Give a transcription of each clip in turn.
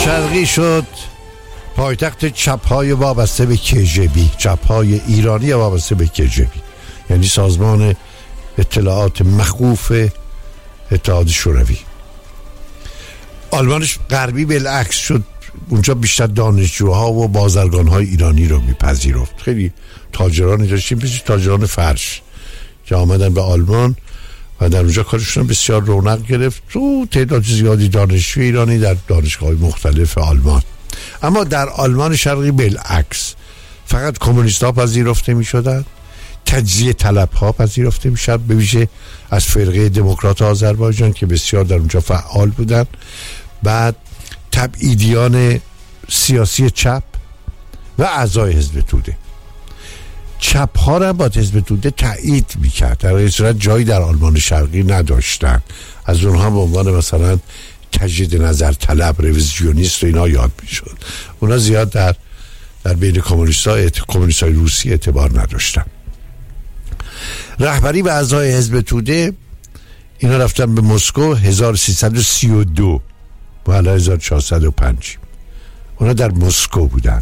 شرقی شد پایتخت چپ‌های وابسته به KGB، چپ‌های ایرانی وابسته به KGB، یعنی سازمان اطلاعات مخوف اتحاد شوروی. آلمان غربی بالعکس شد، اونجا بیشتر دانشجوها و بازرگان‌های ایرانی رو میپذیرفت. خیلی تاجرانی داشتیم، مثل تاجران فرش که آمدن به آلمان و در اونجا کارشون بسیار رونق گرفت. تو تعداد زیادی دانشجوی ایرانی در دانشگاه‌های مختلف آلمان. اما در آلمان شرقی بالعکس، فقط کمونیست‌ها پذیرفته می‌شدند، تجزیه طلب‌ها پذیرفته می‌شد، به ویژه از فرقه دموکرات آذربایجان که بسیار در اونجا فعال بودند. بعد تبعیدیان سیاسی چپ و اعضای حزب توده. چپ ها را با حزب توده تایید میکرد، در این صورت جایی در آلمان شرقی نداشتن. از اونها به عنوان مثلا تجدید نظر طلب، رویزیونیست و اینا یاد میشد. اونا زیاد در بین کمونیستای روسی اعتبار نداشتن. رهبری و اعضای حزب توده اینا رفتن به مسکو 1332 و الی 1405. اونا در مسکو بودن.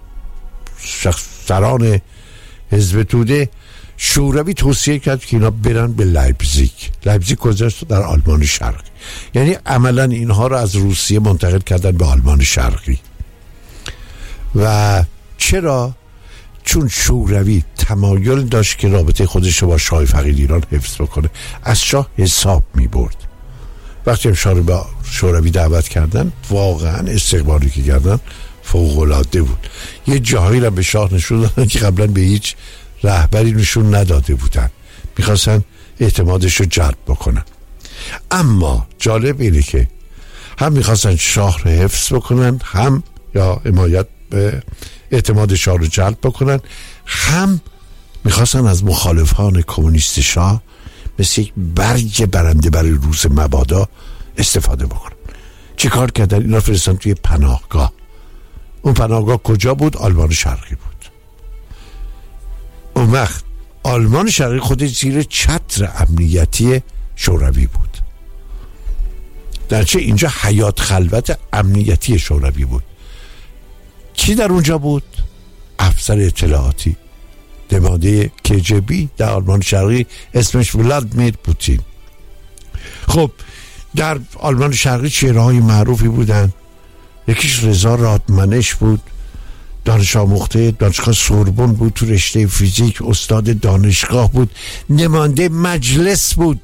سران حزب توده شوروی توصیه کرد که اینا برن به لایپزیگ. لایپزیگ کجاست؟ در آلمان شرقی. یعنی عملا اینها رو از روسیه منتقل کردن به آلمان شرقی. و چرا؟ چون شوروی تمایل داشت که رابطه خودش رو با شاه فقید ایران حفظ بکنه، از شاه حساب می برد. وقتی هم شاه رو با شوروی دعوت کردن، واقعا استقبالی که کردن فوق‌العاده بود. یه جاهایی را به شاه نشون دادن که قبلا به هیچ رهبری نشون نداده بودن. میخواستن اعتمادش رو جلب بکنن. اما جالب اینه که هم میخواستن شاه رو حفظ بکنن، هم یا حمایت به اعتماد شاه رو جلب بکنن، هم میخواستن از مخالفان کمونیست شاه مثل یک برگ برنده برای روز مبادا استفاده بکنن. چی کار کردن؟ اینا فرستن توی پناهگاه. اون پناهگاه کجا بود؟ آلمان شرقی بود. اون وقت آلمان شرقی خودش زیر چتر امنیتی شوروی بود. درچه اینجا حیات خلوت امنیتی شوروی بود. کی در اونجا بود؟ افسر اطلاعاتی نماینده KGB در آلمان شرقی، اسمش ولادیمیر پوتین. خب در آلمان شرقی چهره‌های معروفی بودن. یکیش رضا رادمنش بود، دانش آموخته دانشگاه سوربن بود، تو رشته فیزیک استاد دانشگاه بود، نماینده مجلس بود،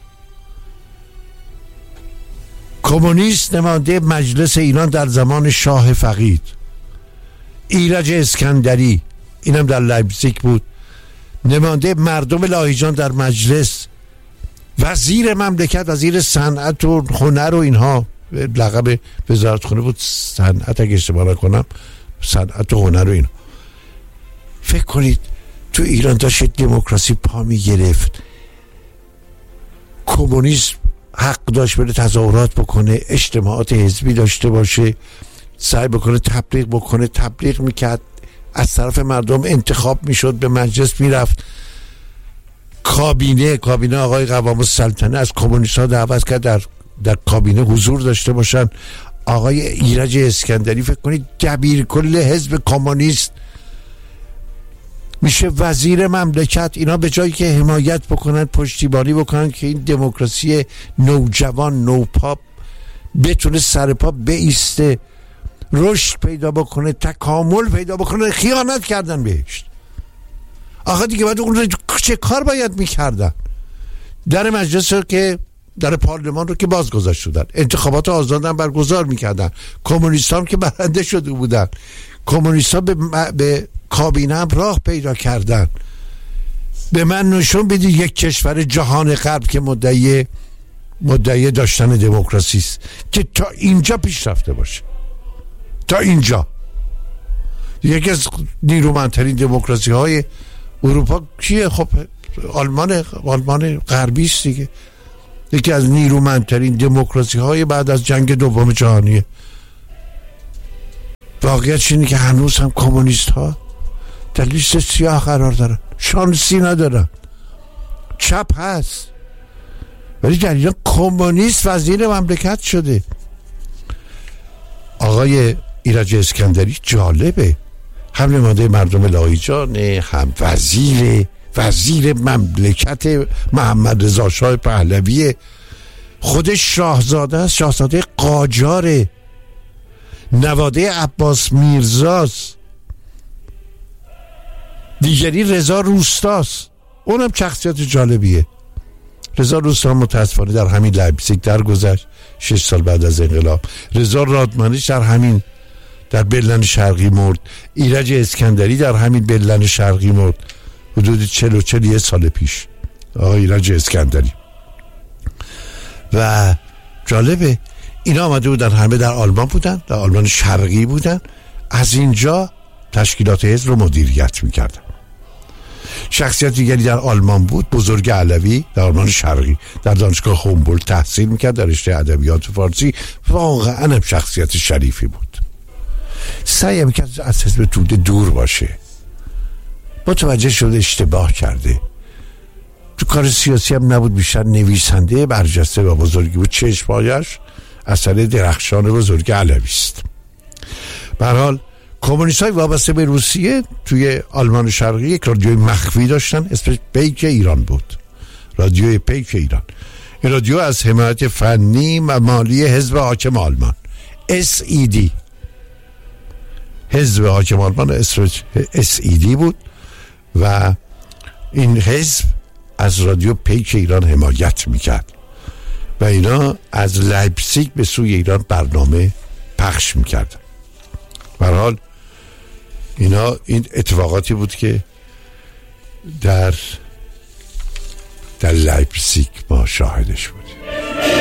کمونیست، نماینده مجلس ایران در زمان شاه فقید. ایرج اسکندری اینم در لایپزیگ بود، نماینده مردم لاهیجان در مجلس، وزیر مملکت، وزیر صنعت و هنر و اینها، لقب وزارت خونه بود صنعت اگه اشتباه نکنم، صنعت و هنر و اینها. فکر کنید تو ایران داشت دموکراسی پا می گرفت، کمونیسم حق داشت بره تظاهرات بکنه، اجتماعات حزبی داشته باشه، سعی بکنه تبلیغ بکنه، تبلیغ میکرد، از طرف مردم انتخاب میشد، به مجلس میرفت. کابینه آقای قوام السلطنه از کمونیست ها دعوت کرد در کابینه حضور داشته باشن. آقای ایرج اسکندری فکر کنید دبیر کل حزب کمونیست میشه وزیر مملکت. اینا به جایی که حمایت بکنن، پشتیبانی بکنن که این دموکراسی نوجوان نوپا بتونه سرپا بایسته، رشد پیدا بکنه، تکامل پیدا بکنه، خیانت کردن بهش. آخه دیگه بعد اون چه کار باید میکردن؟ در مجلس رو که در پارلمان رو که باز گذاشته بودن، انتخابات آزادن برگزار میکردن، کمونیست هم که برنده شده بودن، کمونیست ها به کابینه هم راه پیدا کردن. به من نشون بدید یک کشور جهان غرب که مدعی داشتن دموکراسی است که تا اینجا پیش رفته باشه. تا اینجا یکی از نیرومندترین دموکراسی های اروپا کیه؟ خب آلمان غربی است دیگه. یکی از نیرومندترین دموکراسی های بعد از جنگ دوم جهانیه. واقعیت اینه که هنوز هم کمونیست ها در لیست سیاه قرار دارن، شانسی ندارن. چپ هست ولی در ایران کمونیست وزیر مملکت شده. آقای ایرج اسکندری جالبه، هم نماینده مردم لاهیجانه، هم وزیر مملکت محمد رضا شاه پهلوی، خودش شاهزاده است، شاهزاده قاجاره، نواده عباس میرزاست، دیگری رضا روستاست، اونم شخصیت جالبیه. رضا روستا متاسفانه در همین لایپزیگ درگذشت 6 سال بعد از انقلاب. رضا رادمانیش در برلین شرقی مرد. ایرج اسکندری در همین برلین شرقی مرد حدود 41 سال پیش، آقای ایرج اسکندری. و جالبه اینا آمده بودن، همه در آلمان بودن، در آلمان شرقی بودن، از اینجا تشکیلات حزب رو مدیریت میکردن. شخصیت دیگری در آلمان بود، بزرگ علوی، در آلمان شرقی در دانشگاه هومبولت تحصیل میکرد در رشته ادبیات فارسی، واقعا هم شخصیت شریفی بود. سعی میکرد از حزب توده دور باشه، متوجه شده اشتباه کرده، تو کار سیاسی هم نبود، بیشتر نویسنده برجسته و بزرگی بود. چشمایش اثر درخشان بزرگ علوی است. به هر حال کمونیست های وابسته به روسیه توی آلمان شرقی یک رادیوی مخفی داشتن، اسمش پیک ایران بود، رادیوی پیک ایران. این رادیو از حمایت فنی و مالی حزب حاکم آلمان SED، حزب حاکم آلمان اسمش SED بود و این حزب از رادیو پیک ایران حمایت میکرد و اینا از لایپزیگ به سوی ایران برنامه پخش میکرد. به هر حال این اتفاقاتی بود که در لایپزیگ ما شاهدش بود.